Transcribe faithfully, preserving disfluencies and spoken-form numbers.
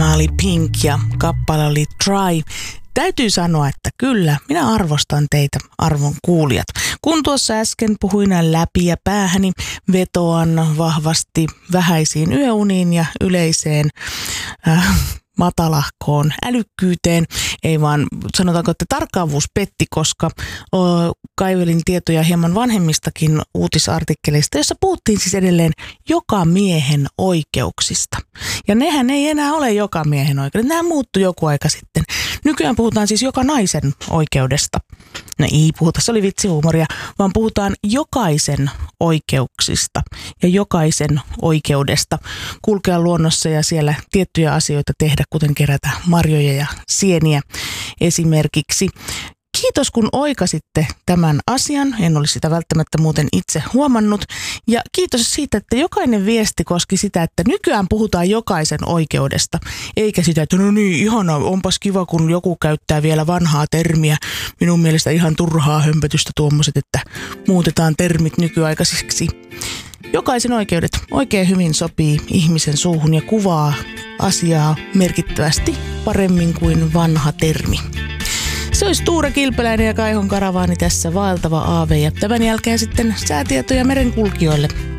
Tämä oli Pink ja kappale oli Try. Täytyy sanoa, että kyllä, minä arvostan teitä, arvon kuulijat. Kun tuossa äsken puhuin läpi ja päähäni, vetoan vahvasti vähäisiin yöuniin ja yleiseen äh, matalahkoon älykkyyteen. Ei vaan sanotaanko, että tarkkaavuus petti, koska o, kaivelin tietoja hieman vanhemmistakin uutisartikkeleista, jossa puhuttiin siis edelleen joka miehen oikeuksista. Ja nehän ei enää ole joka miehen oikeudet. Nämä muuttui joku aika sitten. Nykyään puhutaan siis joka naisen oikeudesta. No ei puhuta, se oli vitsihuumoria, vaan puhutaan jokaisen oikeuksista ja jokaisen oikeudesta kulkea luonnossa ja siellä tiettyjä asioita tehdä, kuten kerätä marjoja ja sieniä esimerkiksi. Kiitos kun oikasitte tämän asian, en olisi sitä välttämättä muuten itse huomannut. Ja kiitos siitä, että jokainen viesti koski sitä, että nykyään puhutaan jokaisen oikeudesta. Eikä sitä, että no niin, ihana, onpas kiva, kun joku käyttää vielä vanhaa termiä. Minun mielestä ihan turhaa hömpötystä tuommoiset, että muutetaan termit nykyaikaisiksi. Jokaisen oikeudet oikein hyvin sopii ihmisen suuhun ja kuvaa asiaa merkittävästi paremmin kuin vanha termi. Se olisi Tuure Kilpeläinen ja Kaihon Karavaani tässä vaeltava aave ja tämän jälkeen sitten säätietoja merenkulkijoille.